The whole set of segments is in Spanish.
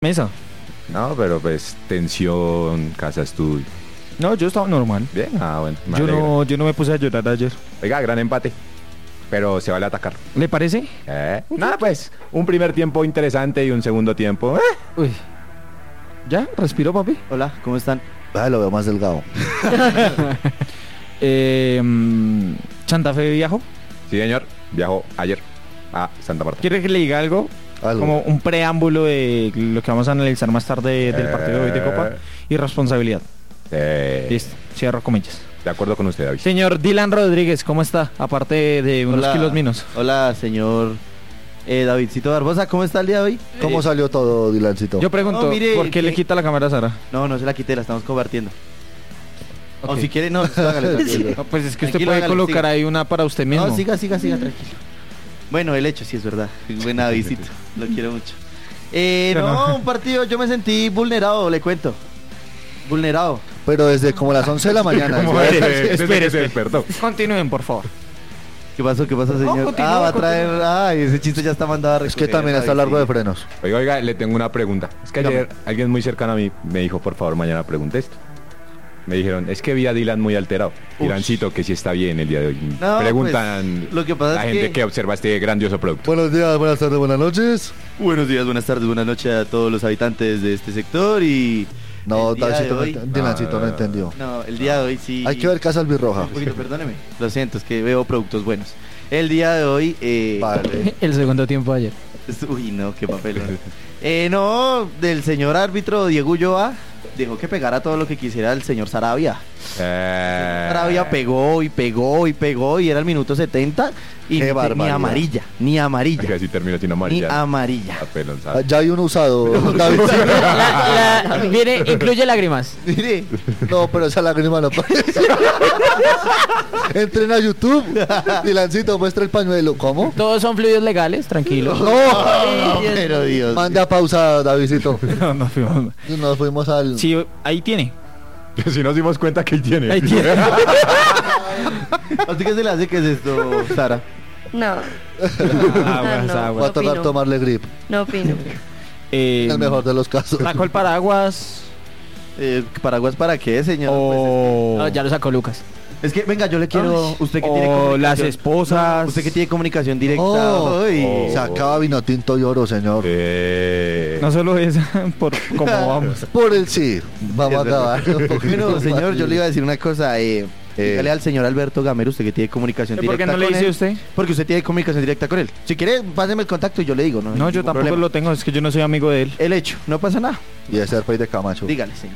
Mesa. No, pero pues tensión, casa, estudio. No, yo estaba normal. Bien, bueno. Me alegra. Yo no me puse a llorar ayer. Oiga, gran empate. Pero se vale atacar. ¿Le parece? Nada, pues, un primer tiempo interesante y un segundo tiempo. Uy. ¿Ya? ¿Respiró, papi? Hola, ¿cómo están? Lo veo más delgado. ¿Santa Fe viajó? Sí, señor. Viajó ayer a Santa Marta. ¿Quiere que le diga algo? Como un preámbulo de lo que vamos a analizar más tarde del partido de hoy de Copa. Irresponsabilidad. Listo, cierro comillas. De acuerdo con usted, David. Señor Dylan Rodríguez, ¿cómo está? Aparte de unos kilos menos. Hola, señor Davidcito Barbosa, ¿cómo está el día de hoy? ¿Cómo salió todo, Dilancito? Yo pregunto, mire, ¿por qué le quita la cámara a Sara? No se la quité, la estamos compartiendo. Okay. O si quiere, no, hágale, tranquilo. No, pues es que Tranquilo, usted puede hágale, colocar siga. ahí una para usted mismo. No, siga, tranquilo. Bueno, el hecho sí es verdad. Buen Davidito, lo quiero mucho. No, un partido, yo me sentí vulnerado, le cuento. Vulnerado. Pero desde como las 11 de la mañana. Espere. Se despertó. Continúen, por favor. ¿Qué pasó, señor? Continúa, Va a traer... ese chiste ya está mandado a recoger. Es que también está largo de frenos. Oiga, le tengo una pregunta. Es que ayer alguien muy cercano a mí me dijo, por favor, mañana pregunte esto. Me dijeron, es que vi a Dylan muy alterado. Dylancito, que sí está bien el día de hoy. No, Preguntan pues, lo que pasa la es gente que observa este grandioso producto. Buenos días, buenas tardes, buenas noches. Buenos días, buenas tardes, buenas noches a todos los habitantes de este sector y... No, el día de hoy- Dilancito no entendió. No, el día de hoy sí... Hay que ver Casa Albirroja. Un poquito, perdóneme. Lo siento, es que veo productos buenos. El día de hoy... Vale. El segundo tiempo de ayer. Uy, no, qué papel. No, del señor árbitro Diego Ulloa dejó que pegara todo lo que quisiera el señor Sarabia. Sarabia pegó y era el minuto 70 y Qué ni barbaridad. amarilla. Que así termina sin Ni amarilla. amarilla. Apelón, Ah, ¿sabe? Ya hay uno usado, David. Incluye lágrimas. Mire, No, pero esa lágrima no aparece. Entren a YouTube. Dilancito, muestra el pañuelo. ¿Cómo? Todos son fluidos legales, tranquilo. pero Dios. Manda pausa, Davidito. No, fuimos. Nos fuimos al... Sí, ahí tiene. Si nos dimos cuenta que ahí tiene. Ahí tiene. ¿A usted qué se le hace que es esto, Sara? No, Aguas, no. Va a aguas. tocar opino. tomarle grip. no opino. En el mejor de los casos. ¿Sacó el paraguas? ¿Paraguas para qué, señor? O... Pues, ya lo sacó Lucas. es que, venga, yo le quiero... Usted que tiene O comunicación... las esposas. Usted que tiene comunicación directa... Oh, Uy. Se acaba vino tinto y oro, señor. No solo es por cómo vamos. Por el sí. Vamos a acabar. un poquito Bueno, señor, más. yo le iba a decir una cosa. Dígale al señor Alberto Gamero, usted que tiene comunicación ¿Por directa qué no le con dice él, usted? Porque usted tiene comunicación directa con él. Si quiere, páseme el contacto y yo le digo. No, No, yo tampoco lo tengo, es que yo no soy amigo de él. El hecho, no pasa nada. Y ese Serpey de Camacho. Dígale, señor.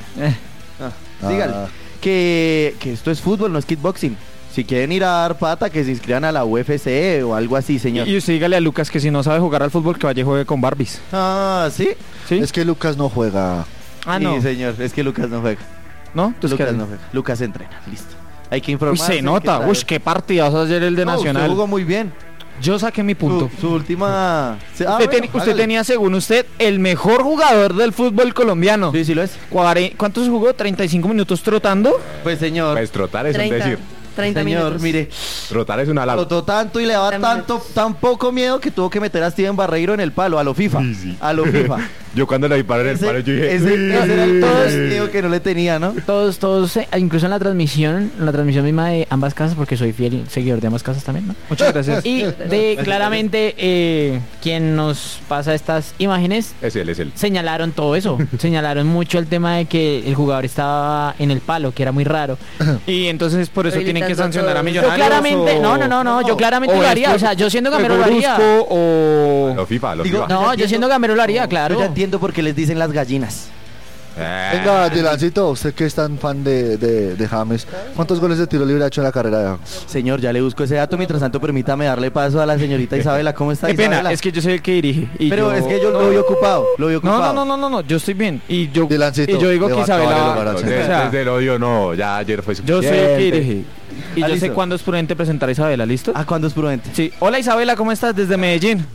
Ah. Dígale. Que esto es fútbol, no es kickboxing. Si quieren ir a dar pata, que se inscriban a la UFC o algo así, señor. Y usted dígale a Lucas que si no sabe jugar al fútbol, que vaya y juegue con Barbies. Ah, ¿sí? ¿Sí? Es que Lucas no juega. Ah, no. Sí, señor, es que Lucas no juega. ¿No? Entonces, Lucas ¿qué? no juega. Lucas entrena, listo. Hay que Uy, informar. se nota. Uy, qué partidazo ayer el de Nacional. Usted jugó muy bien. Yo saqué mi punto. Su última... Usted tenía, según usted, el mejor jugador del fútbol colombiano. Sí, sí lo es. ¿Cuántos jugó? ¿35 minutos trotando? Pues señor, Pues trotar es un 30, decir. 30 señor, minutos. mire, Trotar es una larga. trotó tanto y le daba 30 tan poco miedo que tuvo que meter a Steven Barreiro en el palo, a lo FIFA. Sí, sí. A lo FIFA. Yo cuando le disparé en el palo, yo dije... ese era el Todos- miedo que no le tenía, ¿no? Todos, incluso en la transmisión misma de ambas casas, porque soy fiel seguidor de ambas casas también, ¿no? Muchas gracias. Y de claramente quien nos pasa estas imágenes Es él. señalaron todo eso, señalaron mucho el tema de que el jugador estaba en el palo, que era muy raro. Y entonces por eso tienen que Habilitando sancionar a todo. Yo Millonarios. claramente, no, yo claramente lo haría, o sea, yo siendo Gamero lo haría. O... Los FIFA, los Digo, FIFA. No, yo siendo Gamero lo haría, Yo claro. ya entiendo por qué les dicen las gallinas. Venga, Dilancito, usted que es tan fan de James, ¿cuántos goles de tiro libre ha hecho en la carrera? Señor, ya le busco ese dato. Mientras tanto, permítame darle paso a la señorita Isabela. ¿Cómo está, Qué pena, Isabela? es que yo soy el que dirige. Y Pero es que yo lo vi ocupado. Lo vi ocupado. No, yo estoy bien. Y yo Dilancito, digo le que va a Isabela acabar el va- embarazo. o sea, Desde el odio, no. Ya ayer fue yo soy el que suficiente. dirige. Y Ah, yo sé listo. cuándo es prudente presentar a Isabela, ¿listo? Ah, ¿cuándo es prudente? Sí. Hola Isabela, ¿cómo estás? Desde Medellín.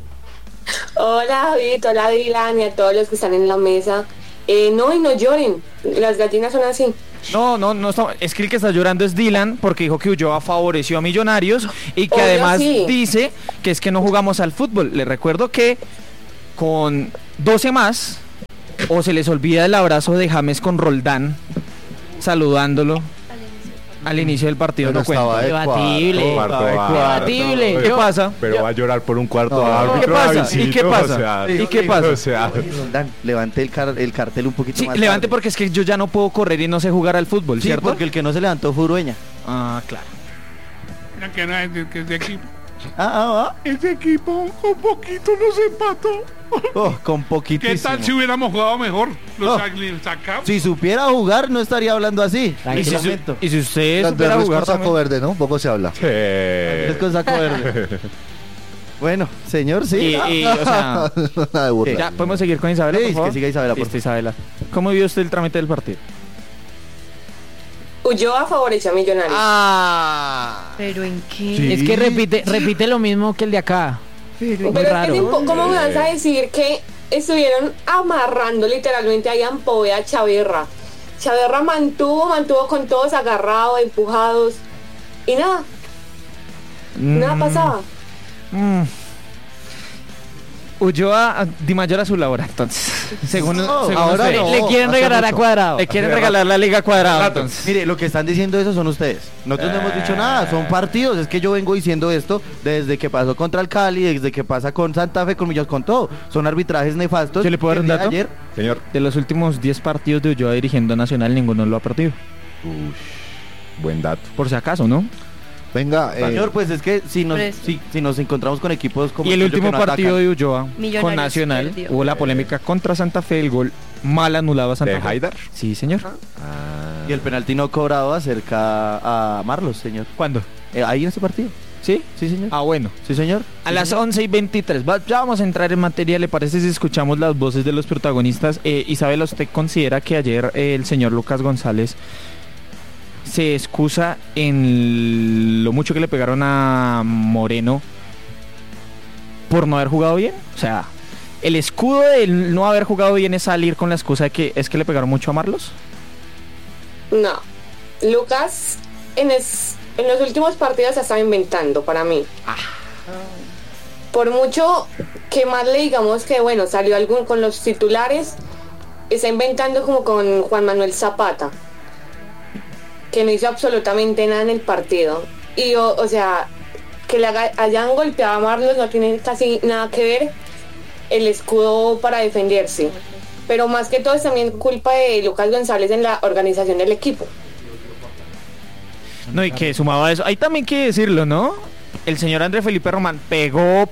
Hola David, hola Dylan y a todos los que están en la mesa. No, y no lloren, las gallinas son así. No, es que el que está llorando es Dylan porque dijo que Ulloa favoreció a Millonarios y que Obvio, además sí. dice que es que no jugamos al fútbol. Le recuerdo que con 12 más o se les olvida el abrazo de James con Roldán, saludándolo al inicio del partido. Pero No cuenta. estaba de Debatible. Cuarto de Debatible. cuarto. ¿Qué pasa? Pero va a llorar por un cuarto No. de árbitro. ¿Qué pasa? Davidcito, ¿Y qué pasa? o sea, ¿Y qué pasa? O sea, Dan, levante el cartel un poquito Sí, más levante tarde. porque es que yo ya no puedo correr y no sé jugar al fútbol, Sí, ¿cierto? porque el que no se levantó fue Urueña. Ah, claro. Mira que no es que es de equipo. Ese equipo con poquito nos empató. Con poquitísimo. ¿Qué tal si hubiéramos jugado mejor? Los Oh. sacamos. Si supiera jugar, no estaría hablando así. Y si, Tranquilo. y si usted Andrés supiera Ruiz jugar con saco también. verde, ¿no? Un poco se habla. Es con saco verde. Bueno, señor, sí. O sea, Nada de burla. ya podemos seguir con Isabela, Sí, por que favor. siga Isabela, por Listo, Isabela. ¿Cómo vio usted el trámite del partido? Ulloa favoreció a Millonarios. ¿Pero en qué? Sí. Es que repite lo mismo que el de acá. Pero muy es raro. que ¿cómo me vas a decir que estuvieron amarrando literalmente ahí a Ampobe a Chaverra? Chaverra mantuvo con todos agarrados, empujados y nada, nada pasaba. Ulloa, Di Mayor a su labor, entonces. Según ahora usted. no. Le quieren hace regalar a mucho. Cuadrado. Le quieren regalar la Liga Cuadrada, entonces. Mire, lo que están diciendo eso son ustedes. Nosotros no hemos dicho nada, son partidos. Es que yo vengo diciendo esto desde que pasó contra el Cali, desde que pasa con Santa Fe, con Millos, con todo. Son arbitrajes nefastos. ¿Yo le puedo dar un El día de dato? Ayer, señor. De los últimos 10 partidos de Ulloa dirigiendo a Nacional, ninguno lo ha perdido. Buen dato. Por si acaso, ¿no? Venga, señor, pues es que si nos, Por eso. si nos encontramos con equipos como Y el suyo que último no partido atacan. de Ulloa Millonarios con Nacional, perdió. hubo la polémica contra Santa Fe, el gol mal anulado a Santa ¿De Fe. Haidar? Sí, señor. Y el penalti no cobrado acerca a Marlos, señor. ¿Cuándo? Ahí en ese partido. ¿Sí? Sí, señor. Ah, bueno. Sí, señor. A las 11:23. Ya vamos a entrar en materia. ¿Le parece si escuchamos las voces de los protagonistas? Isabela, ¿usted considera que ayer el señor Lucas González se excusa en lo mucho que le pegaron a Moreno por no haber jugado bien? O sea, ¿el escudo de no haber jugado bien es salir con la excusa de que es que le pegaron mucho a Marlos? No, Lucas en los últimos partidos se estaba inventando para mí. Por mucho que más le digamos que bueno, salió algún con los titulares, está inventando como con Juan Manuel Zapata, que no hizo absolutamente nada en el partido. Y o sea, que le hayan golpeado a Marlos no tiene casi nada que ver el escudo para defenderse. Pero más que todo es también culpa de Lucas González en la organización del equipo. No, y que sumado a eso, hay también que decirlo, ¿no? El señor Andrés Felipe Román pegó,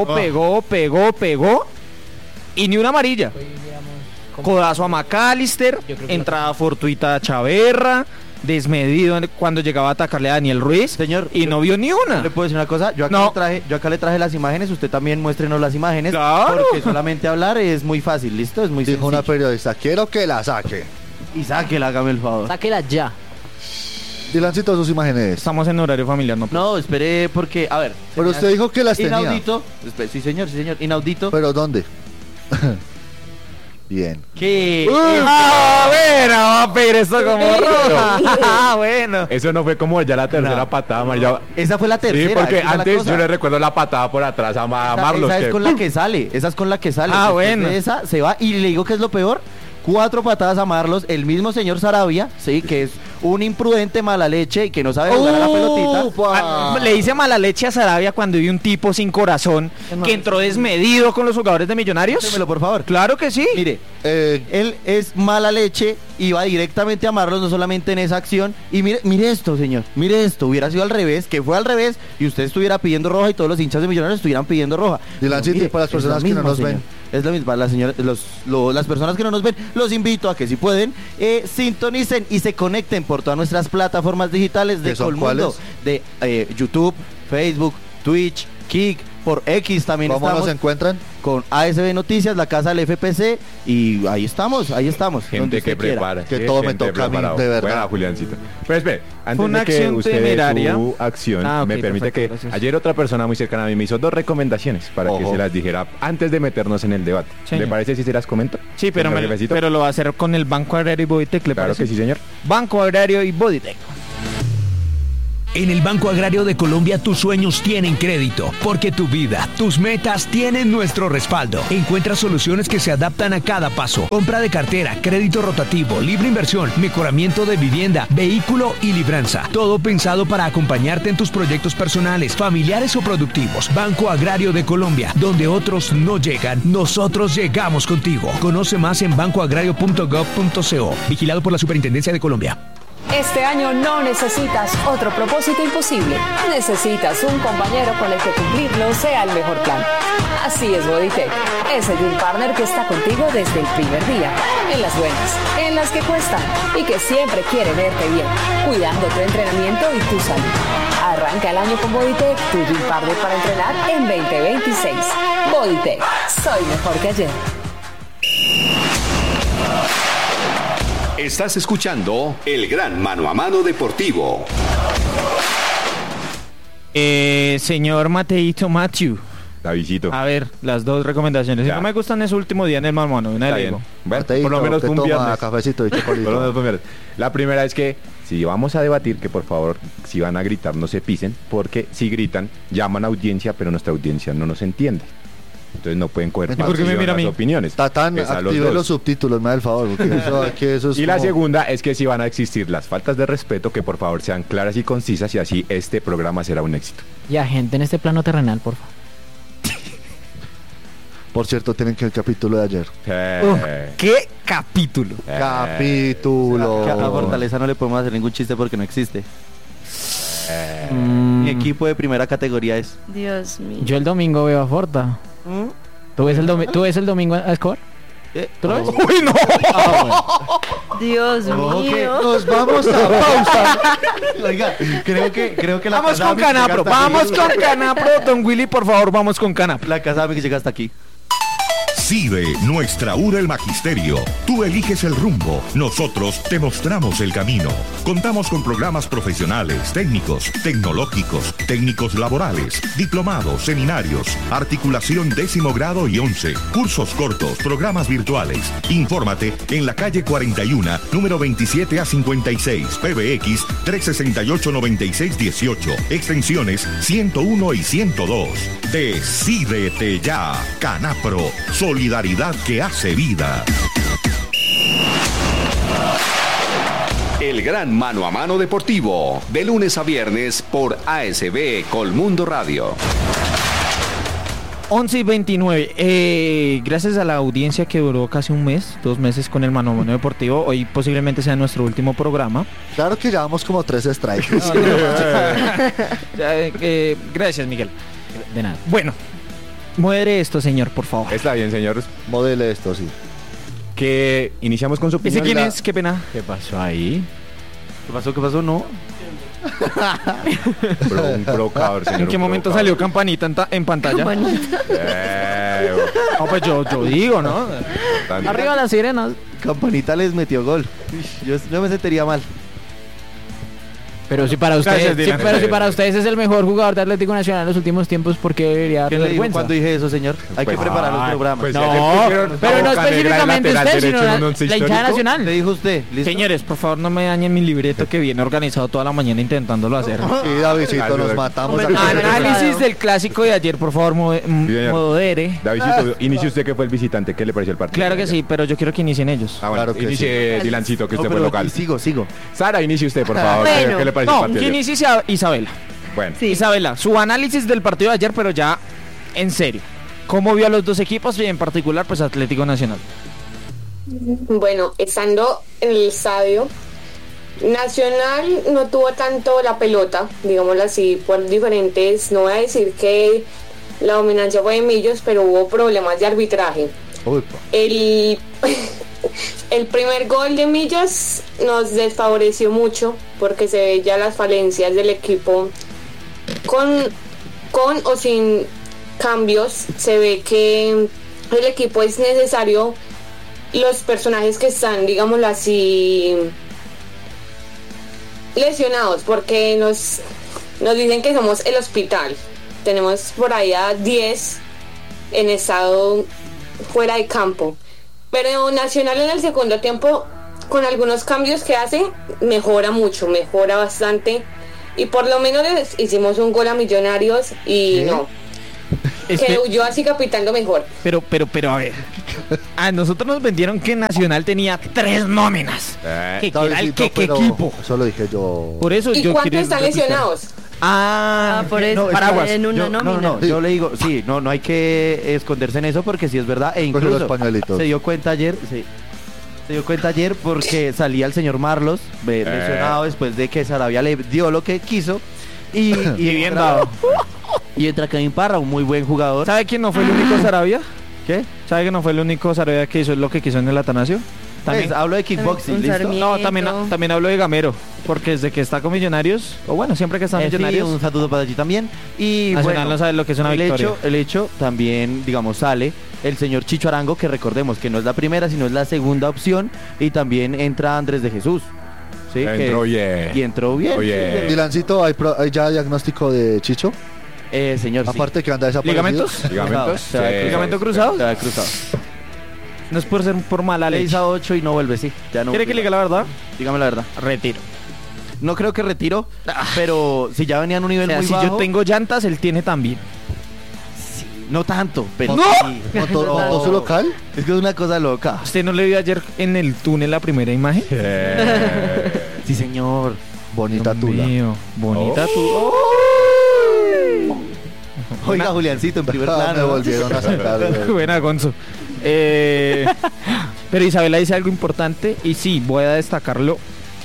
y ni una amarilla. Codazo a McAllister, Yo creo que entrada fortuita a Chaverra, desmedido cuando llegaba a atacarle a Daniel Ruiz, Señor, y no vio ni una. ¿Le puedo decir una cosa? Yo acá, No. yo acá le traje las imágenes, usted también muéstrenos las imágenes. Claro. Porque solamente hablar es muy fácil, ¿listo? Es muy dijo una sencillo. periodista, quiero que la saque. Y sáquela, hágame el favor. Sáquela ya. Dilancito, sus imágenes. Estamos en horario familiar, ¿no? No, espere, porque, a ver. Pero usted dijo que las tenía. Inaudito. Sí, señor, inaudito. ¿Pero dónde? Bien. Que... bueno, va a pedir esto como roja. Bueno. Eso no fue como ya la tercera patada amarilla. Esa fue la tercera. Sí, porque esa es la antes cosa. yo le recuerdo la patada por atrás a Marlos. Esa es que- con la que sale, esa es con la que sale. Ah, Después bueno. de esa se va y le digo que es lo peor. 4 patadas a Marlos, el mismo señor Sarabia, sí, que es un imprudente mala leche y que no sabe jugar a la pelotita. Ah, le hice mala leche a Sarabia cuando vi un tipo sin corazón que entró desmedido con los jugadores de Millonarios. Démelo, por favor. Claro que sí. Mire, él es mala leche y va directamente a Marlos, no solamente en esa acción. Y mire esto, señor, mire esto, hubiera sido al revés, que fue al revés y usted estuviera pidiendo roja y todos los hinchas de Millonarios estuvieran pidiendo roja. Dilancito, Mire, para las es lo personas que no mismo, nos señor. ven. Es la misma, las personas que no nos ven, los invito a que si pueden, sintonicen y se conecten por todas nuestras plataformas digitales de ¿Que son Colmundo, de YouTube, Facebook, Twitch, Kik, por X también ¿Cómo estamos nos encuentran? con ASB Noticias, la casa del FPC, y ahí estamos. donde Gente usted que quiera. prepara. Que sí, todo me gente toca a mí, preparado. de verdad. Buena, Juliancito. Pero espere, antes Fue una de que acción usted dé temeraria. su acción, Ah, ok, me permite perfecto, que gracias. ayer otra persona muy cercana a mí me hizo 2 recomendaciones para que Ojo. se las dijera antes de meternos en el debate. Señor. ¿Le parece si se las comento? Sí, pero, Señor jefecito. pero lo va a hacer con el Banco Agrario y Bodytech, ¿le Claro parece? que sí, señor. Banco Agrario y Bodytech. En el Banco Agrario de Colombia tus sueños tienen crédito, porque tu vida, tus metas tienen nuestro respaldo. Encuentra soluciones que se adaptan a cada paso. Compra de cartera, crédito rotativo, libre inversión, mejoramiento de vivienda, vehículo y libranza. Todo pensado para acompañarte en tus proyectos personales, familiares o productivos. Banco Agrario de Colombia, donde otros no llegan, nosotros llegamos contigo. Conoce más en bancoagrario.gov.co. Vigilado por la Superintendencia de Colombia. Este año no necesitas otro propósito imposible. Necesitas un compañero con el que cumplirlo sea el mejor plan. Así es Bodytech, ese gym partner que está contigo desde el primer día. En las buenas, en las que cuestan y que siempre quiere verte bien, cuidando tu entrenamiento y tu salud. Arranca el año con Bodytech, tu gym partner para entrenar en 2026. Bodytech, soy mejor que ayer. Estás escuchando El Gran Mano a Mano Deportivo. Señor Mateito Matthew. Davidito. A ver, las dos recomendaciones. Ya. Si no me gustan ese último día en el mano a mano, una Está le bien. digo. Bueno, Mateito, por lo menos ¿qué fue un toma? viernes. Cafecito y chocolate. Por lo menos fue un viernes. La primera es que si vamos a debatir, que por favor, si van a gritar, no se pisen, porque si gritan, llaman a audiencia, pero nuestra audiencia no nos entiende. Entonces no pueden coger ¿Y por qué me mira a mí? las opiniones. Tatán, Es a los active dos. los subtítulos, me da el favor. Porque eso es Y la como- segunda es que si van a existir las faltas de respeto, que por favor sean claras y concisas, y así este programa será un éxito. Ya, gente en este plano terrenal, por favor. Por cierto, tienen que el capítulo de ayer. ¿Qué capítulo? Capítulo. Que a Fortaleza no le podemos hacer ningún chiste porque no existe. Mi equipo de primera categoría es... Dios mío. Yo el domingo veo a Forta. ¿Tú ves el domingo a Escobar? ¿Tú lo ves? ¡Uy, no! Dios mío. Nos vamos a pausa. Oiga, creo que la Vamos casa con de mi llega Canapro, hasta aquí. vamos con Canapro. Don Willy, por favor, vamos con Canapro. La casa de mi llega hasta aquí. CIDE, nuestra URA el Magisterio. Tú eliges el rumbo, nosotros te mostramos el camino. Contamos con programas profesionales, técnicos, tecnológicos, técnicos laborales, diplomados, seminarios, articulación 10º grado y 11, cursos cortos, programas virtuales. Infórmate en la calle 41, número 27 a 56, PBX 368-9618, extensiones 101 y 102. Decídete ya, Canapro. Solidaridad que hace vida. El Gran Mano a Mano Deportivo, de lunes a viernes por ASB Colmundo Radio. 11:29. Gracias a la audiencia que duró casi un mes, 2 meses con el Mano a Mano Deportivo, hoy posiblemente sea nuestro último programa. Claro que llevamos como 3 strikes. Gracias, Miguel. De nada. Bueno, muere esto, señor, por favor. Está bien, señor. Modele esto, sí. Que iniciamos con su ¿Ese opinión. quién es? Qué pena. ¿Qué pasó ahí? ¿Qué pasó? No. Un provocador, señor. ¿En qué un momento provocador. salió campanita en pantalla? No, pues yo digo, ¿no? Arriba las sirenas. Campanita les metió gol. Yo me sentiría mal. Pero si para ustedes, Gracias, Dylan. pero si para ustedes es el mejor jugador de Atlético Nacional en los últimos tiempos, ¿por qué debería dar ¿Quién le dijo vergüenza? cuando dije eso, señor? Hay que Pues, preparar los programas. pues, No, ya le pusieron pero no Boca Negra de específicamente lateral usted, derecho sino en un la once hinchada histórico. nacional. Le dijo usted, ¿listo? Señores, por favor, no me dañen mi libreto que viene organizado toda la mañana intentándolo hacer. Sí, Davidito, nos matamos. Hombre, aquí. Análisis del clásico de ayer, por favor, señor. modere. Davidito, inicie usted que fue el visitante. ¿Qué le pareció el partido? Claro que sí, pero yo quiero que inicien ellos. Ah, bueno, Claro que inicie Dilancito, que No, usted fue pero local. sigo. Sara, inicie usted, por favor. Bueno. ¿Qué le pareció el No, partido? que ayer? inicie Isabela. Bueno, Sí. Isabela, su análisis del partido de ayer, pero ya en serio. ¿Cómo vio a los dos equipos y en particular pues Atlético Nacional? Bueno, estando en el estadio, Nacional no tuvo tanto la pelota, digámoslo así, por diferentes, no voy a decir que la dominancia fue de Millos, pero hubo problemas de arbitraje. Uy, El, el primer gol de Millas nos desfavoreció mucho porque se ve ya las falencias del equipo con o sin cambios. Se ve que el equipo es necesario, los personajes que están, digámoslo así, lesionados, porque nos dicen que somos el hospital. Tenemos por ahí a 10 en estado fuera de campo, pero Nacional en el segundo tiempo, con algunos cambios que hace, mejora mucho, mejora bastante. y por lo menos les hicimos un gol a Millonarios y no. Que huyó así capitando mejor. Pero, a ver. A nosotros nos vendieron que Nacional tenía 3 nóminas. Que era el ¿qué equipo? Eso lo dije yo. Por eso ¿Y yo cuántos están lesionados? Por eso. No, paraguas. En una nómina. No, yo le digo, sí, no hay que esconderse en eso porque sí es verdad. E incluso se dio cuenta ayer, porque salía el señor Marlos lesionado después de que Sarabia le dio lo que quiso. Y bien dado. Y entra Kevin Parra, un muy buen jugador. ¿Sabe quién no fue el único Sarabia? ¿Qué? ¿Sabe que no fue el único Sarabia que hizo lo que quiso en el Atanasio? También pues, hablo de kickboxing, ¿listo? No, también hablo de Gamero, porque desde que está con Millonarios, o bueno, siempre que está en Millonarios. Sí, un saludo para allí también. Y Nacional no sabe lo que es una victoria. El hecho también, digamos, sale el señor Chicho Arango, que recordemos que no es la primera, sino es la segunda opción, y también entra Andrés de Jesús. ¿Sí? Entró bien. Y entró bien. Oye. Dilancito, ¿hay ya diagnóstico de Chicho? Señor, aparte sí. Que anda desaparecido. ¿Ligamentos? Sí. ¿Ligamento cruzado? Se ha cruzado. No es por ser por mala leche. 6 a 8 y no vuelve, sí. Ya no. ¿Quiere que le diga la verdad? Dígame la verdad. Retiro. No creo que retiro, pero si ya venía en un nivel muy si bajo. yo tengo llantas, él tiene también. Sí, no tanto, pero ¡No! sí. ¿Motor su local? Es que es una cosa loca. ¿Usted no le vio ayer en el túnel la primera imagen? Sí, señor. Bonita tula. Bonita tula. Oiga, Juliancito, en primer plano. Me volvieron a sacar. Buena, Gonzo. Pero Isabela dice algo importante y sí, voy a destacarlo.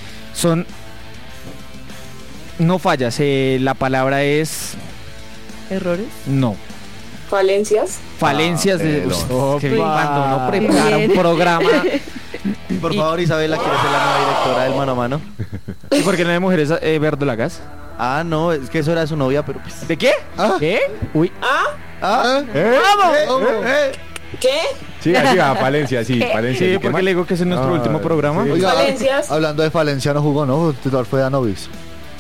No fallas, la palabra es... ¿Errores? No. ¿Falencias? Falencias de... que cuando uno prepara un programa... Por favor, Isabela, ¿quieres ser la nueva directora del Mano a Mano? ¿Y por qué no hay mujeres verdolagas? Ah, no, es que eso era su novia, pero pues... ¿De qué? ¿Qué? Uy. ¿Vamos? ¿Qué? Siga, Falencia, sí, Falencia. Sí, porque le digo que ese es nuestro último programa. Sí. Oiga, Falencias. Hablando de Falencia, no jugó, ¿no? El titular fue Danovis.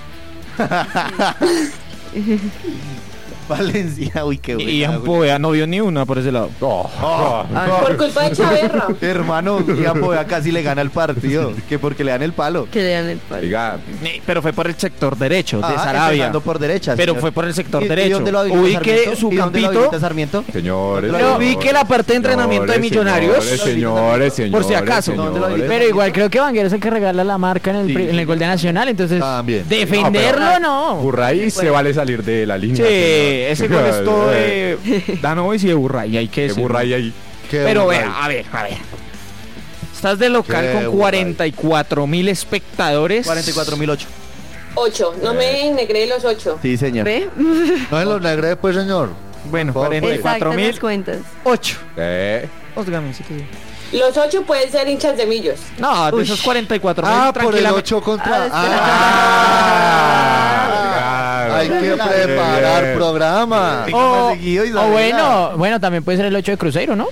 Valencia, uy, qué buena. Y Ampoea no vio ni una por ese lado. Por culpa de Chaverra. Hermano, y Ampoea casi le gana el partido. Que porque le dan el palo. Que le dan el palo. Oiga, pero fue por el sector derecho de Sarabia. Empezando por derecha. Pero señor. fue por el sector ¿Y derecho. dónde lo habilitó Ubique Sarmiento? su ¿Y dónde lo campito. habilita Sarmiento? señores. Pero ubique la parte de entrenamiento de Millonarios. Señores. Por si acaso. Pero igual creo que Vanguero es el que regala la marca en el gol de Nacional, entonces También. defenderlo no. Burray se vale salir de la línea. Sí, ese gol es todo de Danovis y de Burray, hay que De decirlo. Burray ahí. Pero vea, a ver. Estás de local Qué con 44.000 espectadores. 44.008. 8. No me negré los 8. Sí, señor. ¿Ve? No en los negres, pues, señor. Bueno, Exacto, las 44.000. cuentas. 8. Eh. Los 8 pueden ser hinchas de Millos. No, de esos 44.000. Ah, por el tranquilamente. 8 contra... Hay que Claro. preparar Bien. programa. O bueno, también puede ser el 8 de Cruzeiro, ¿no?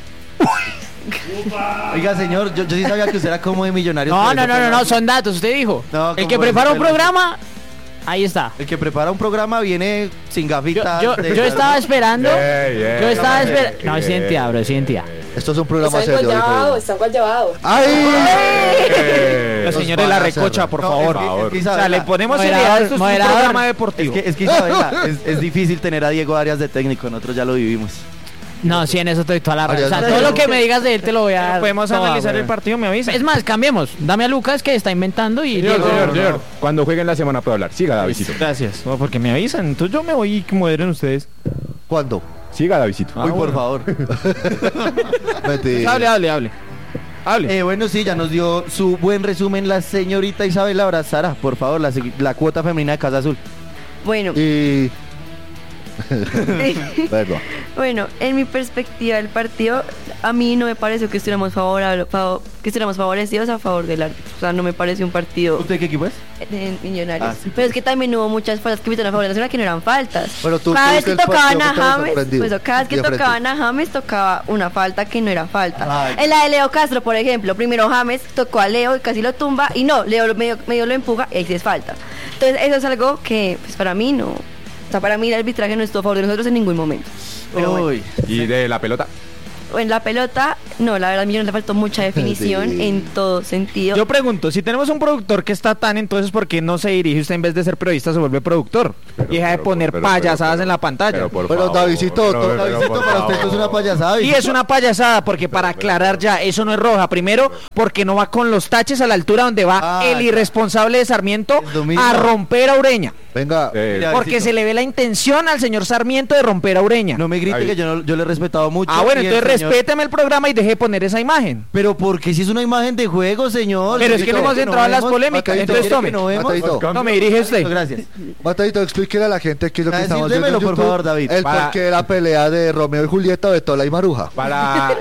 Oiga, señor, yo sí sabía que usted era como de Millonarios. No, son datos, usted dijo. No, El que como prepara un el- programa, ahí está. El que prepara un programa viene sin gafitas. Yo estaba esperando. Yeah. Yo estaba esperando. No, es identidad, bro, es identidad. Esto es un programa Están serio. guayabados, están guayabados. ¡Ay! Los señores de la recocha, por favor. es que O sea, Isabela, le ponemos Moderador, seriedad. Esto es un moderador. programa deportivo. Es que Isabela, es difícil tener a Diego Arias de técnico, nosotros ya lo vivimos. No, sí, en eso estoy toda la razón. O sea, Arias, todo no. lo que me digas de él te lo voy a dar. Podemos toda, analizar güey. el partido, me avisa. Es más, cambiemos. Dame a Lucas que está inventando y Señor. Cuando jueguen la semana puedo hablar. Siga, Davidito. Gracias. No, porque me avisan. Entonces yo me voy y moderen ustedes. ¿Cuándo? Siga, Davidito. Uy, por favor. Mentira. Hable. Bueno, sí, ya nos dio su buen resumen la señorita Isabela Brazara. Por favor, la cuota femenina de Casa Azul. Bueno, Y... Perdón. bueno, en mi perspectiva del partido, a mí no me pareció que estuviéramos favorecidos a favor del árbitro. O sea, no me pareció un partido ¿Usted qué equipo es? de Millonarios. Ah, sí. Pero es que también hubo muchas faltas que pitaron a favor de Nacional que no eran faltas. Pero tú Cada vez tuviste que el tocaban partido a que te había James, sorprendido. pues cada vez que De frente. tocaban a James tocaba una falta que no era falta. Ay. En la de Leo Castro, por ejemplo, primero James tocó a Leo y casi lo tumba y no, Leo medio lo empuja y ahí sí es falta. Entonces eso es algo que pues para mí no, o sea, para mí el arbitraje no estuvo a favor de nosotros en ningún momento. Pero bueno. Uy. ¿Y de la pelota? en la pelota, no, la verdad a mí le faltó mucha definición Sí. en todo sentido. Yo pregunto, si tenemos un productor que está tan, entonces ¿por qué no se dirige usted en vez de ser periodista se vuelve productor? Y deja de poner payasadas en la pantalla. Pero Davidcito, para usted esto es una payasada. Y es una payasada, porque para aclarar ya, eso no es roja. Primero, porque no va con los taches a la altura donde va el irresponsable de Sarmiento a romper a Ureña. Venga, Porque se le ve la intención al señor Sarmiento de romper a Ureña. No me grite que yo le he respetado mucho. Ah, bueno, y el entonces señor- respéteme el programa y deje de poner esa imagen. Pero porque si es una imagen de juego, señor. Pero es que no hemos entrado en las vemos, polémicas. Matadito, Entonces ¿quiere tome. que no vemos? Matadito. No, me dirige usted. Gracias. Matadito, explíquele a la gente qué es lo que estamos viendo en Démelo, por YouTube. favor, David. El Para- porqué de la pelea de Romeo y Julieta, Betola y Maruja. Para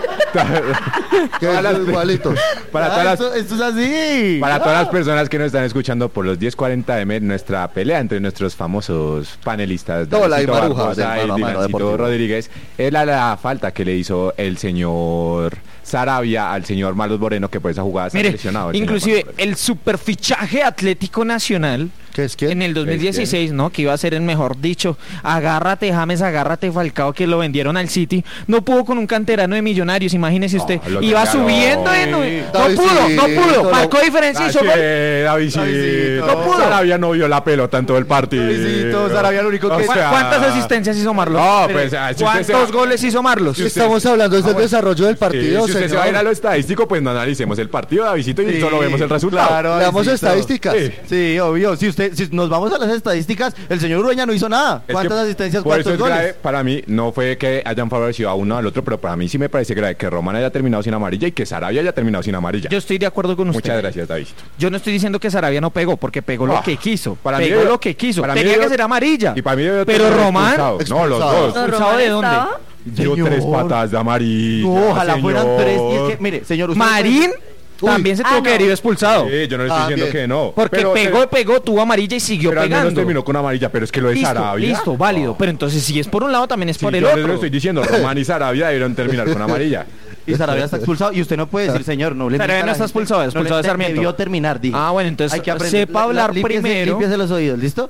Que es igualito. para todas las Esto es así. Para todas las personas que nos están escuchando por los 10:40 nuestra pelea entre nuestros famosos panelistas Tola y Davidcito Maruja, Barbosa del Mano a y Mano Divancito Deportivo. Rodríguez es la falta que le hizo el señor Sarabia al señor Marlos Moreno, que por esa jugada se ha Mire, lesionado. el señor inclusive Marlos Moreno. el superfichaje Atlético Nacional ¿Qué es quién? en el 2016, ¿no? Que iba a ser el mejor dicho. Agárrate, James, agárrate, Falcao, que lo vendieron al City. No pudo con un canterano de Millonarios, imagínese usted. lo Iba tenía, subiendo no. en... No Davidcito, pudo. Marcó diferencia y hizo gol. Davidcito. No pudo. Sarabia no vio la pelota en todo el partido. Davidito, Sarabia lo único que- ¿Cuántas asistencias hizo Marlos? No, pues, si usted ¿Cuántos se- goles hizo Marlos? Si usted- Estamos hablando desde el desarrollo del partido, si usted se señor. va a ir a lo estadístico, pues no analicemos el partido, Davidito, y Sí, solo vemos el resultado. claro, Veamos Davidito. estadísticas. Sí. Sí, obvio. Si nos vamos a las estadísticas, el señor Urueña no hizo nada. Es ¿Cuántas que asistencias, por eso cuántos es grave, goles? para mí no fue que hayan favorecido a uno o al otro, pero para mí sí me parece grave que Román haya terminado sin amarilla y que Sarabia haya terminado sin amarilla. Yo estoy de acuerdo con usted. Muchas gracias, Davidito. Yo no estoy diciendo que Sarabia no pegó, porque pegó lo Ah, que quiso. para mí Pegó debió- lo que quiso. para mí Tenía debió- que ser amarilla. Y para mí debió Pero tener Román... expulsado. No, los expulsado. dos. No, ¿Expulsado Román de dónde? estaba- Dio Señor. 3 patadas de amarilla. No, ojalá fueran señor. 3. Y es que, mire, señor, usted Marín también se tuvo que haber ido expulsado. Sí, yo no le estoy diciendo bien. que no. Porque pero pegó, tuvo amarilla y siguió pero al menos pegando. terminó con amarilla, pero es que lo de Listo, Sarabia. listo, válido. Pero entonces si es por un lado también es Sí, por el yo les otro. lo estoy diciendo, Román y Sarabia debieron terminar con amarilla. Y Sarabia está expulsado. Y usted no puede decir, señor, no le Sarabia mienta a no la está gente. expulsado, No le- expulsado de Sarmiento. Debió terminar, dije. Ah, bueno, entonces Hay que aprender. sepa hablar primero. Límpiese los oídos, ¿listo?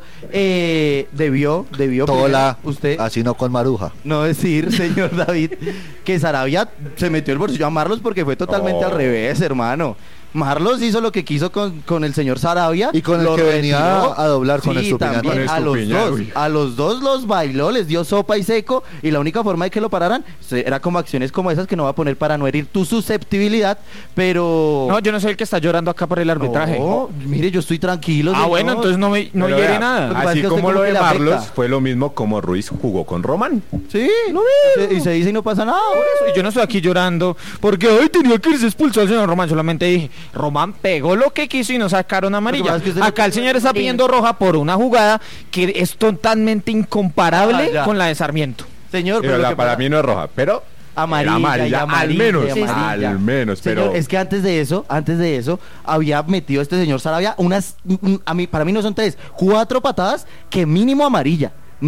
Debió Tola, primero usted así no con Maruja. no decir, señor David, que Sarabia se metió el bolsillo a Marlos porque fue totalmente No. al revés, hermano. Marlos hizo lo que quiso con el señor Sarabia. Y con el lo que venía retiró. a doblar con Sí, Estupiñán. también, Con a los Estupiñán, dos. uy. A los dos los bailó, les dio sopa y seco. Y la única forma de que lo pararan era como acciones como esas que no va a poner para no herir tu susceptibilidad. Pero... No, yo no soy el que está llorando acá por el arbitraje. No, mire, yo estoy tranquilo. Ah, señor. bueno, entonces no Pero hiere vea, nada. Lo que pasa es Así que a usted como lo como que de le afecta. Marlos fue lo mismo como Ruiz jugó con Román. Sí, y se dice y no pasa nada. Y yo no estoy aquí llorando porque hoy tenía que irse expulsado el señor Román. Solamente dije, Román pegó lo que quiso y no sacaron Lo amarilla. que pasa es que usted no- Acá el señor está pidiendo roja por una jugada que es totalmente incomparable Ah, ya. con la de Sarmiento. Señor, Pero pero lo la- que para pasa- mí no es roja, pero amarilla, era amarilla, y amarilla, al menos, y amarilla. al menos, Señor, pero es que antes de eso había metido este señor Sarabia para mí no son 3, 4 patadas que mínimo amarilla,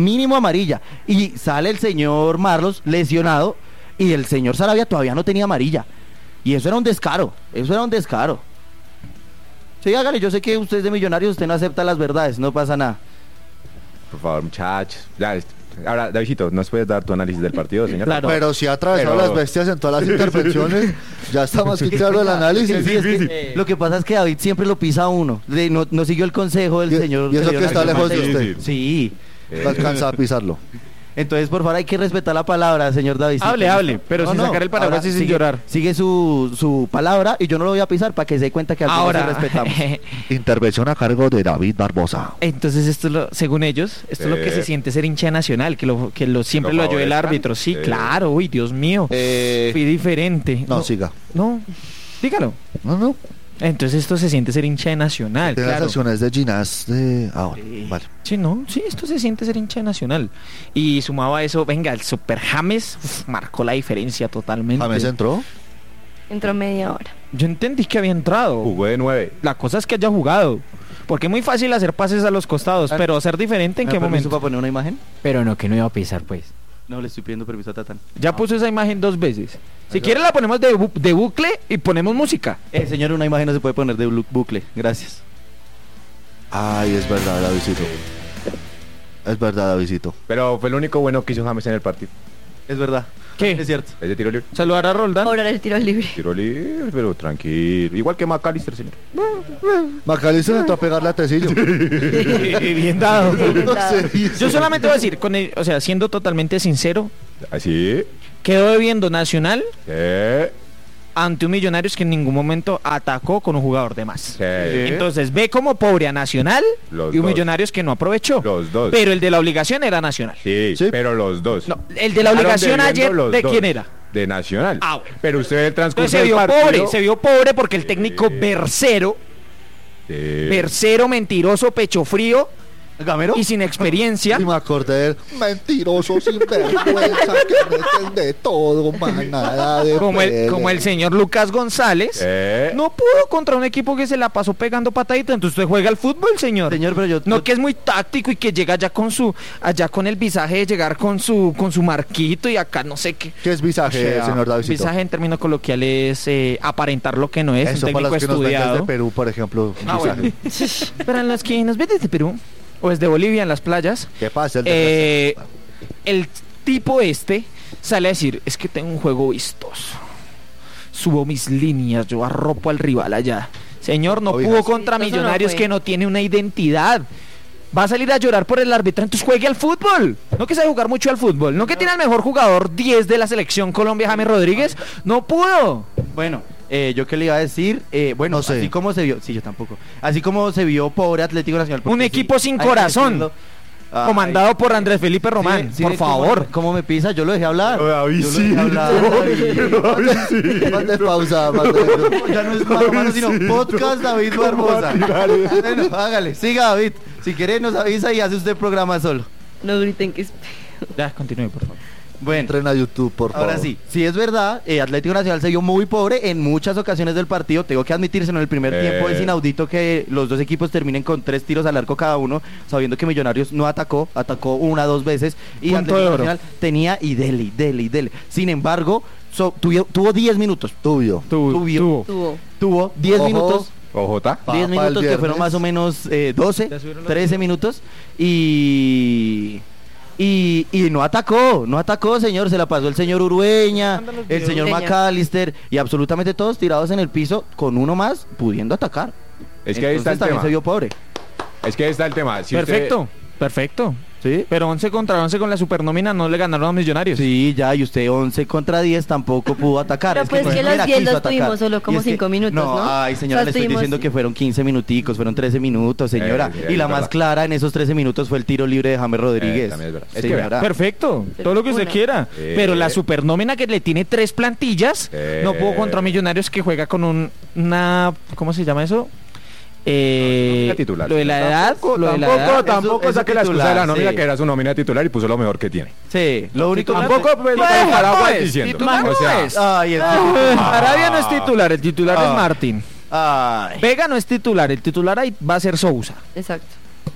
y sale el señor Marlos lesionado y el señor Sarabia todavía no tenía amarilla y eso era un descaro. Sí, hágale, yo sé que usted es de Millonarios, usted no acepta las verdades, no pasa nada. por favor, muchachos. Ya, ahora, Davidito, ¿nos puedes dar tu análisis del partido, señor? Claro. Pero si ha atravesado Pero- las bestias en todas las intervenciones, ya está más que claro el análisis. Sí, es que, lo que pasa es que David siempre lo pisa a uno. No siguió el consejo del Y- señor. y eso señor que está Alcalde. lejos de usted. Sí. No alcanza a pisarlo. Entonces, por favor, hay que respetar la palabra, señor David. Hable, pero sin sacar el paraguas y sin llorar. Sigue su palabra y yo no lo voy a pisar para que se dé cuenta que al final Ahora, sí respetamos. Intervención a cargo de David Barbosa. entonces esto según ellos, esto es lo que se siente ser hincha de Nacional, que siempre ¿Lo lo ayude el favorezcan? árbitro. Sí, claro, uy, Dios mío. Fui diferente. No, siga. No, dígalo. No. Entonces esto se siente ser hincha de Nacional, Tiene las claro. acciones de Ginás de ahora. Vale. Sí, esto se siente ser hincha de Nacional. Y sumado a eso, venga, el Super James marcó la diferencia totalmente. James entró. Entró media hora. Yo entendí que había entrado. Jugó de 9. La cosa es que haya jugado. Porque es muy fácil hacer pases a los costados, pero ser diferente en ¿Me qué da permiso momento. para poner una imagen? Pero no, que no iba a pisar, pues. No, le estoy pidiendo permiso a Tatán. Ya puso esa imagen 2 veces. Si quiere la ponemos de bucle y ponemos música. Señor, una imagen no se puede poner de bucle. Gracias. Ay, es verdad, Davidito. Es verdad, Davidito. Pero fue lo único bueno que hizo James en el partido. Es verdad. ¿Qué? Es cierto. Es de tiro libre. Saludar a Roldán. Ahora el tiro libre. Tiro libre, pero tranquilo. Igual que McAllister, señor. Macalister entró a pegarle a Tecillo. Bien dado. Bien dado. Yo solamente voy a decir, o sea, siendo totalmente sincero, Así. quedó debiendo Nacional Sí. ante un Millonarios que en ningún momento atacó con un jugador de más. Sí. Entonces ve como pobre a Nacional Los y un dos. Millonarios que no aprovechó. Los dos. Pero el de la obligación era Nacional. Sí, Sí. pero los dos. No, el de la Quedaron obligación debiendo ayer, los ¿de dos. quién era? De Nacional. Ah, bueno. Pero usted el transcurso Entonces se vio pobre porque el técnico Bercero, mentiroso, pecho frío ¿Gamero? y sin experiencia. Y me acordé de él. Mentiroso, sinvergüenza, que meten de todo, manada de Como el señor Lucas González, Eh. no pudo contra un equipo que se la pasó pegando pataditas. Entonces usted juega al fútbol, señor. Señor, pero yo... No, que es muy táctico y que llega allá con el visaje de llegar con su marquito y acá no sé qué. ¿Qué es visaje, O sea, señor Davidito? Visaje en término coloquial es aparentar lo que no es. Eso un para técnico los que nos ven estudiado. desde Perú, por ejemplo. Ah, visaje. bueno. Para los que nos ven desde Perú o desde Bolivia en las playas, ¿Qué pasa? El el tipo sale a decir, es que tengo un juego vistoso. Subo mis líneas, yo arropo al rival allá. Señor, no Oiga, pudo sí. contra Eso no Millonarios fue. que no tiene una identidad. Va a salir a llorar por el árbitro, entonces juegue al fútbol. No que sabe jugar mucho al fútbol. No que tiene al mejor jugador 10 de la selección Colombia, James Rodríguez. No pudo. Bueno, yo qué le iba a decir, bueno, No sé. así como se vio, sí, yo tampoco, así como se vio pobre Atlético Nacional. porque Un equipo sin hay que corazón. decirlo. Ay, Comandado por Andrés Felipe Román. sí, por sí, favor. ¿Cómo me pisa? Yo lo dejé hablar. David, Yo lo sí. dejé hablar, David. Mande pausa, Ya no es mano a mano, sino podcast David Barbosa. Bueno, hágale, siga David. Si quiere nos avisa y hace usted programa solo. No griten que es... Ya, continúe, por favor. Bueno, Entren a YouTube, por favor. ahora sí, sí es verdad, Atlético Nacional se vio muy pobre en muchas ocasiones del partido. Tengo que admitirse, en el primer tiempo es inaudito que los dos equipos terminen con 3 tiros al arco cada uno, sabiendo que Millonarios no atacó 1 o 2 veces y Punto de Atlético oro. Nacional tenía y dele. Sin embargo, tuvo 10 minutos. Tuyo. Tuvo 10 Ojo. minutos. OJ. 10 Papa el minutos que viernes. fueron más o menos 12, Ya subieron los 13 minutos y no atacó, señor, se la pasó el señor Urueña, el señor Urueña. McAllister y absolutamente todos tirados en el piso con uno más pudiendo atacar. Es que ahí está el Entonces también tema. se vio pobre. Es que ahí está el tema. Si usted- Perfecto, perfecto. ¿Sí? Pero 11 contra 11 con la supernómina no le ganaron a Millonarios. Sí, ya, y usted 11 contra 10 tampoco pudo atacar. Pero Es pues ni que siquiera los 10 quiso los atacar. tuvimos solo como Y es que- 5 minutos, ¿no? Ay, señora, O sea, le estoy estuvimos- diciendo que fueron 15 minuticos, fueron 13 minutos, señora. Sí, y la es más verdad. clara en esos 13 minutos fue el tiro libre de James Rodríguez. también es verdad. Es que Señora. Perfecto, todo lo que usted Una. quiera. Pero la supernómina que le tiene 3 plantillas, no pudo contra Millonarios que juega con una... ¿Cómo se llama eso? nómina titular. Lo de la edad. Lo de la Tampoco, edad. tampoco Eso saque la excusa titular, de la nómina sí. que era su nómina titular y puso lo mejor que tiene. Sí, lo único Tampoco pues, Titular para no es, diciendo. titular no O sea, es. Ay, Arabia no es titular, el titular es Ah. Martín. Ay. Vega no es titular, el titular ahí va a ser Sousa. Exacto.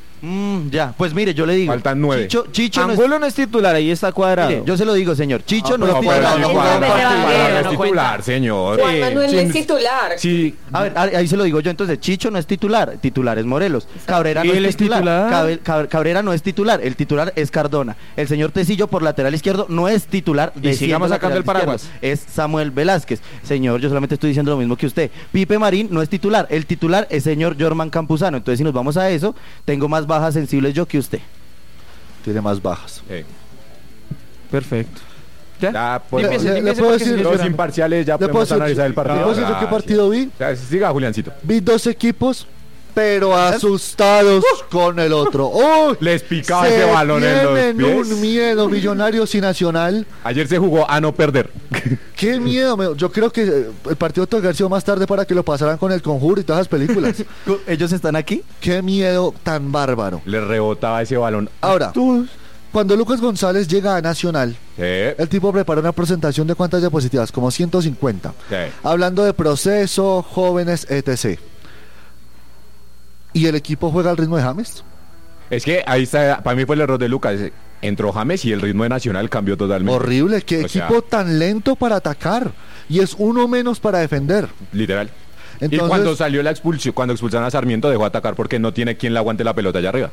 Ya, pues mire, yo le digo. Faltan 9. Chicho no es, Angulo no es titular, ahí está cuadrado. mire, yo se lo digo, señor. Chicho no es No, titular. no, no, es titular, señor. Juan Manuel no es titular. Sí. A ver, ahí se lo digo yo. Entonces, Chicho no es titular. Titular es Morelos. Cabrera no ¿Él es es titular. titular? Cabrera no es titular. El titular es Cardona. El señor Tecillo por lateral izquierdo no es titular. Y sigamos siendo sacando lateral el paraguas. izquierdo. Es Samuel Velázquez. Señor, yo solamente estoy diciendo lo mismo que usted. Pipe Marín no es titular. El titular es señor Jorman Campuzano. Entonces, si nos vamos a eso, tengo más bajas sensibles yo que usted. Tiene más bajas. Perfecto. ¿Ya? Ya, por Límpiese, le límpiese puedo porque decir- se los llorando. imparciales ya ¿Le puedo podemos decir- analizar el partido. ¿le puedo decir yo qué partido vi? O sea, siga, Juliancito. Vi 2 equipos, pero asustados con el otro. ¡Oh! Les picaba ese balón en los tienen pies. un miedo, Millonarios y Nacional. Ayer se jugó a no perder. ¡Qué miedo! Yo creo que el partido tuvo que haber sido más tarde para que lo pasaran con El Conjuro y todas esas películas. ¿Ellos están aquí? ¡Qué miedo tan bárbaro! Le rebotaba ese balón. Ahora, cuando Lucas González llega a Nacional, Sí, el tipo prepara una presentación de cuántas diapositivas, como 150. sí. Hablando de proceso, jóvenes, etc. ¿Y el equipo juega al ritmo de James? Es que ahí está, para mí fue el error de Lucas. Entró James y el ritmo de Nacional cambió totalmente. Horrible, qué O sea, equipo tan lento para atacar. Y es uno menos para defender. Literal. Y Entonces- cuando salió la expulsión, cuando expulsaron a Sarmiento, dejó de atacar porque no tiene quien le aguante la pelota allá arriba. O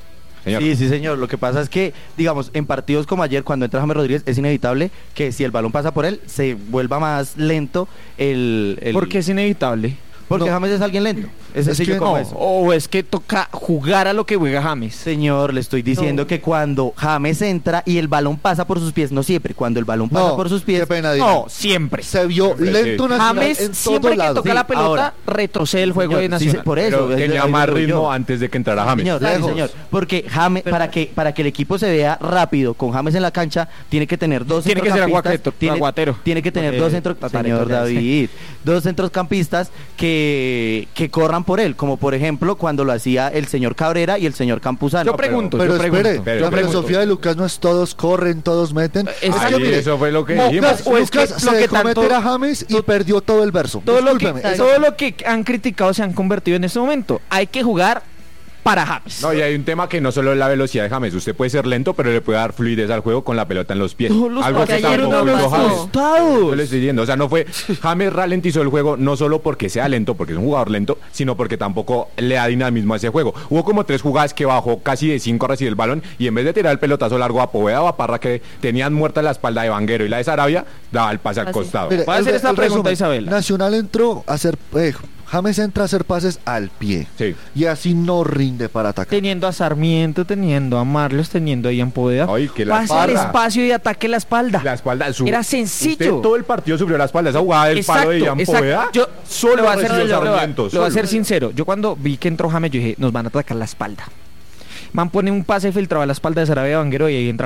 Señor. Sí, señor. Lo que pasa es que, digamos, en partidos como ayer, cuando entra James Rodríguez, es inevitable que si el balón pasa por él, se vuelva más lento el... ¿Por qué es inevitable? Porque James es alguien lento. Es sencillo como eso. O es que toca jugar a lo que juega James. Señor, le estoy diciendo que cuando James entra y el balón pasa por sus pies, no siempre, cuando el balón pasa por sus pies, siempre. Se vio lento Nacional James en siempre todo que lado. toca la pelota, retrocede el juego de Nacional. Por eso. Pero tenía más ritmo antes de que entrara James. Señor, porque James, para que el equipo se vea rápido con James en la cancha, tiene que tener dos centrocampistas. Tiene que tener dos centrocampistas que corran por él, como por ejemplo cuando lo hacía el señor Cabrera y el señor Campuzano. Yo pregunto, la filosofía de Lucas no es todos corren, todos meten. Eso fue lo que dijimos. Lucas se dejó meter a James y perdió todo el verso. Todo lo que han criticado se han convertido en este momento. Hay que jugar para James. No, y hay un tema que no solo es la velocidad de James. Usted puede ser lento, pero le puede dar fluidez al juego con la pelota en los pies. Algo que tampoco hizo James. Yo le estoy diciendo, o sea, no fue... James ralentizó el juego no solo porque sea lento, porque es un jugador lento, sino porque tampoco le da dinamismo a ese juego. Hubo como 3 jugadas que bajó casi de 5 a recibir el balón y en vez de tirar el pelotazo largo a Poveda o a Parra, que tenían muerta la espalda de Vanguero y la de Sarabia, daba el pase al costado. Mire, voy a hacer esta pregunta, Isabel. Nacional entró a hacer... James entra a hacer pases al pie. Sí. Y así no rinde para atacar. Teniendo a Sarmiento, teniendo a Marlos, teniendo a Ian Poveda. Pase al espacio y ataque la espalda. La espalda. Era sencillo. Usted todo el partido sufrió la espalda. Esa jugada del palo de Ian Poveda. Yo solo voy a ser Sarmiento. sincero. Yo cuando vi que entró James, yo dije, nos van a atacar la espalda. Man pone un pase filtrado a la espalda de Sarabia Vanguero y ahí entra